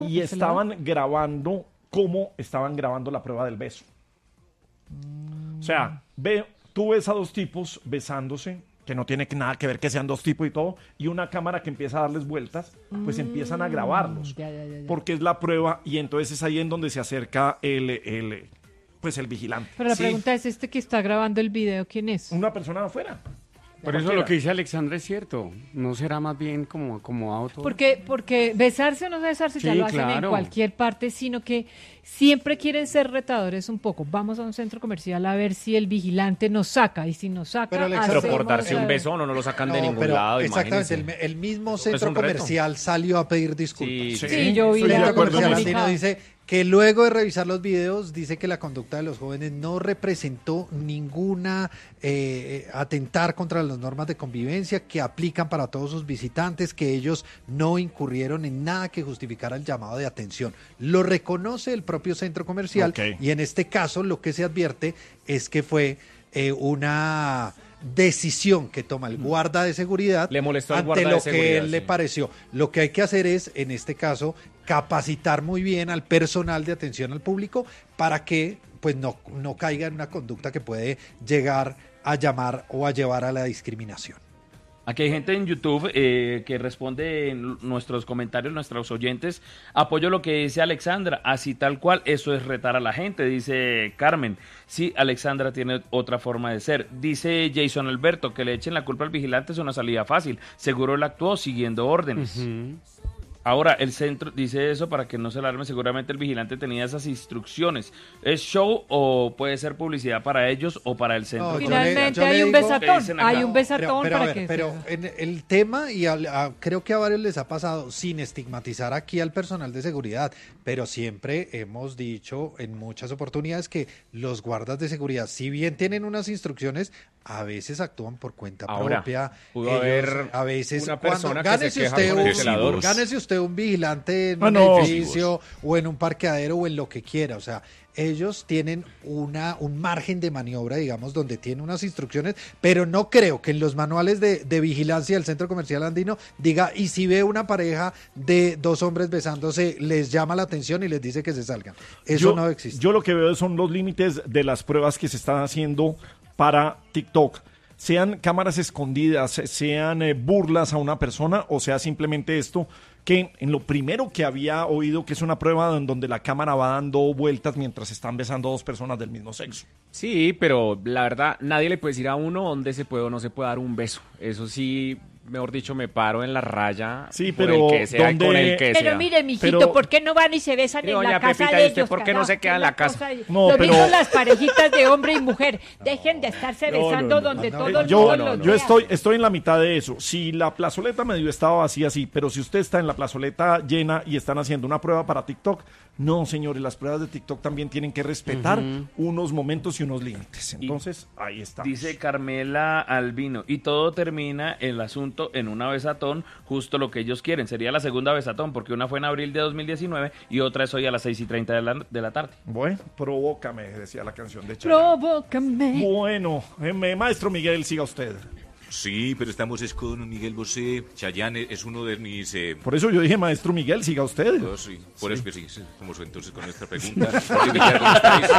y estaban grabando cómo estaban grabando la prueba del beso. O sea, tú ves a dos tipos besándose, que no tiene nada que ver que sean dos tipos y todo, y una cámara que empieza a darles vueltas, pues empiezan a grabarlos, Ya. porque es la prueba, y entonces es ahí en donde se acerca el vigilante. Pero la Sí. pregunta es, ¿este que está grabando el video, quién es? Una persona de afuera. Por eso lo que dice Alexandra es cierto. ¿No será más bien como auto? Porque besarse o no besarse ya Sí, lo hacen en claro. cualquier parte, sino que siempre quieren ser retadores un poco. Vamos a un centro comercial a ver si el vigilante nos saca, y si nos saca, Pero, Alex, Pero hacemos por darse un la- beso no lo sacan de No, ningún pero lado, exactamente, imagínense. el mismo Es centro un reto. comercial salió a pedir disculpas. Sí, Sí, yo vi estoy de la acuerdo en comercial eso. andino dice que luego de revisar los videos dice que la conducta de los jóvenes no representó ninguna atentar contra las normas de convivencia que aplican para todos sus visitantes, que ellos no incurrieron en nada que justificara el llamado de atención. Lo reconoce el propio centro comercial Ok. y en este caso lo que se advierte es que fue una decisión que toma el guarda de seguridad Le molestó al ante guarda de lo que seguridad, él le sí. pareció. Lo que hay que hacer es, en este caso, capacitar muy bien al personal de atención al público para que pues no caiga en una conducta que puede llegar a llamar o a llevar a la discriminación. Aquí hay gente en YouTube que responde en nuestros comentarios, nuestros oyentes. Apoyo lo que dice Alexandra, así tal cual, eso es retar a la gente, dice Carmen. Sí, Alexandra tiene otra forma de ser. Dice Jason Alberto, que le echen la culpa al vigilante es una salida fácil. Seguro él actuó siguiendo órdenes. Ahora, el centro dice eso para que no se alarme. Seguramente el vigilante tenía esas instrucciones. ¿Es show o puede ser publicidad para ellos o para el centro? No, Finalmente yo le hay un digo- ¿Qué besatón, dicen acá? hay un besatón Pero, a para ver, que... pero en el tema, y creo que a varios les ha pasado, sin estigmatizar aquí al personal de seguridad, pero siempre hemos dicho en muchas oportunidades que los guardas de seguridad, si bien tienen unas instrucciones, a veces actúan por cuenta Ahora, propia. pudo haber a veces, una cuando persona que gánese se queja usted con un, el celador. gánese usted un vigilante en Ah, un no. edificio o en un parqueadero o en lo que quiera, o sea, ellos tienen un margen de maniobra, digamos, donde tienen unas instrucciones, pero no creo que en los manuales de vigilancia del Centro Comercial Andino diga, y si ve una pareja de dos hombres besándose, les llama la atención y les dice que se salgan. Eso no existe. Yo lo que veo son los límites de las pruebas que se están haciendo para TikTok. Sean cámaras escondidas, sean burlas a una persona, o sea simplemente esto que en lo primero que había oído que es una prueba en donde la cámara va dando vueltas mientras están besando a dos personas del mismo sexo. Sí, pero la verdad, nadie le puede decir a uno dónde se puede o no se puede dar un beso. Eso sí, mejor dicho, me paro en la raya Sí, por pero el que sea y ¿dónde- con el que Pero sea. mire, mijito, Pero- ¿por qué no van y se besan Sí, en doña la casa Pepita, de ¿y usted ellos? por qué no carajo? se queda en Es la casa? cosa de- No, Lo pero- mismo las parejitas de hombre y mujer. Dejen de estarse besando donde todo el Yo, mundo los yo vea. estoy en la mitad de eso. Si la plazoleta medio estaba vacía, sí, pero si usted está en la plazoleta llena y están haciendo una prueba para TikTok, no, señores, las pruebas de TikTok también tienen que respetar unos momentos y unos límites. Entonces, ahí está. Dice Carmela Albino, y todo termina el asunto en una besatón, justo lo que ellos quieren. Sería la segunda besatón, porque una fue en abril de 2019 y otra es hoy a las 6:30 de la tarde. Bueno, provócame, decía la canción de Chayanne. Provócame. Bueno, maestro Miguel, siga usted. Sí, pero estamos es con Miguel Bosé. Chayanne es uno de mis... Por eso yo dije, maestro Miguel, siga usted. sí, por eso que sí. Vamos entonces con nuestra pregunta. Oye, Villar, ¿cómo estáis?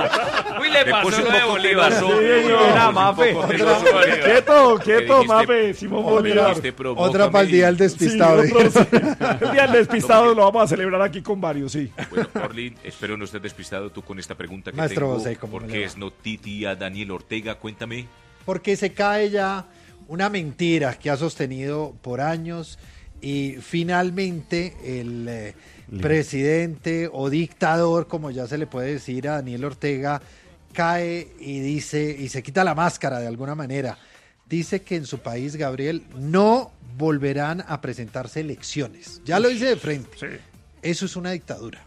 Uy, le Me pasó puse un lo de poco Bolívar. teloso. Sí, señor. Me Era puse un Mafe. poco teloso, Bolívar. Quieto, Que quieto, dijiste- mape, Simón Bolívar. dijiste, provócame Otra para el día del Sí, despistado. otro, sí. El día del despistado lo vamos a celebrar aquí con varios, sí. Bueno, Orly, espero no estés despistado tú con esta pregunta que Maestro tengo. Bosé, ¿cómo ¿Por me le qué va? es noticia Daniel Ortega? Cuéntame. Porque se cae ya una mentira que ha sostenido por años y finalmente el presidente o dictador, como ya se le puede decir a Daniel Ortega, cae y dice, y se quita la máscara de alguna manera, dice que en su país, Gabriel, no volverán a presentarse elecciones. Ya lo dice de frente. Sí. Eso es una dictadura.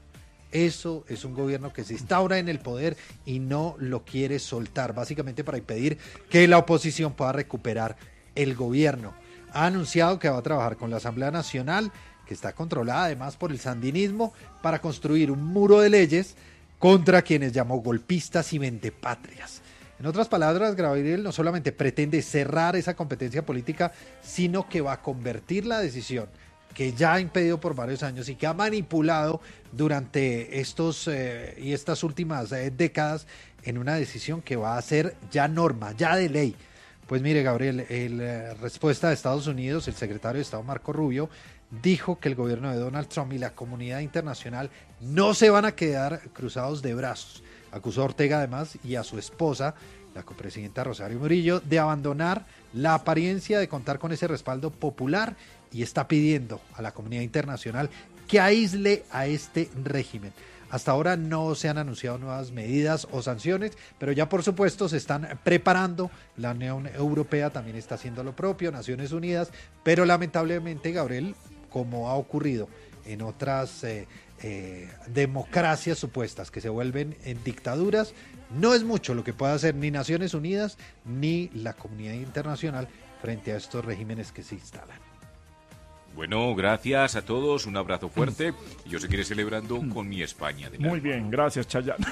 Eso es un gobierno que se instaura en el poder y no lo quiere soltar, básicamente para impedir que la oposición pueda recuperar el gobierno. Ha anunciado que va a trabajar con la Asamblea Nacional, que está controlada además por el sandinismo, para construir un muro de leyes contra quienes llamó golpistas y vendepatrias. En otras palabras, Gabriel no solamente pretende cerrar esa competencia política, sino que va a convertir la decisión que ya ha impedido por varios años y que ha manipulado durante estas últimas décadas en una decisión que va a ser ya norma, ya de ley. Pues mire, Gabriel, respuesta de Estados Unidos, el secretario de Estado Marco Rubio dijo que el gobierno de Donald Trump y la comunidad internacional no se van a quedar cruzados de brazos. Acusó a Ortega además y a su esposa, la copresidenta Rosario Murillo, de abandonar la apariencia de contar con ese respaldo popular y está pidiendo a la comunidad internacional que aísle a este régimen. Hasta ahora no se han anunciado nuevas medidas o sanciones, pero ya por supuesto se están preparando. La Unión Europea también está haciendo lo propio, Naciones Unidas, pero lamentablemente, Gabriel, como ha ocurrido en otras democracias supuestas que se vuelven en dictaduras, no es mucho lo que pueda hacer ni Naciones Unidas ni la comunidad internacional frente a estos regímenes que se instalan. Bueno, gracias a todos, un abrazo fuerte. Yo seguiré celebrando con mi España. Muy bien, gracias, Chayanne.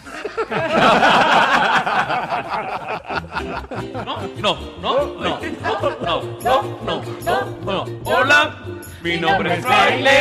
No. Hola, mi nombre es Fraile.